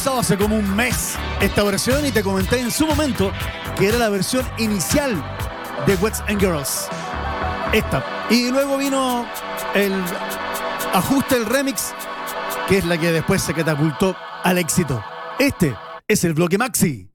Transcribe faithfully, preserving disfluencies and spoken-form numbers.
lanzado hace como un mes esta versión y te comenté en su momento que era la versión inicial de Boys and Girls. Esta. Y luego vino el ajuste, el remix, que es la que después se catapultó al éxito. Este es el bloque maxi